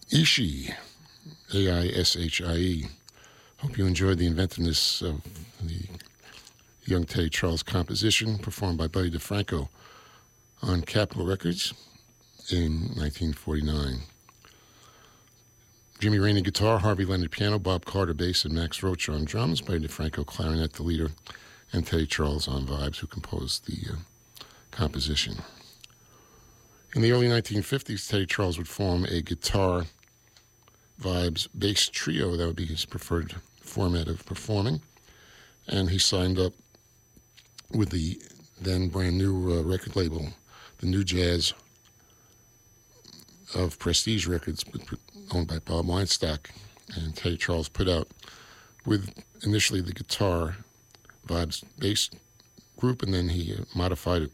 Ishii, Aishie. Hope you enjoyed the inventiveness of the young Teddy Charles composition performed by Buddy DeFranco on Capitol Records in 1949. Jimmy Rainey guitar, Harvey Leonard piano, Bob Carter bass, and Max Roach on drums, Buddy DeFranco clarinet, the leader, and Teddy Charles on vibes, who composed the composition. In the early 1950s, Teddy Charles would form a guitar vibes bass trio. That would be his preferred format of performing. And he signed up with the then brand new record label, the New Jazz of Prestige Records, owned by Bob Weinstock. And Teddy Charles put out with initially the guitar vibes bass group, and then he modified it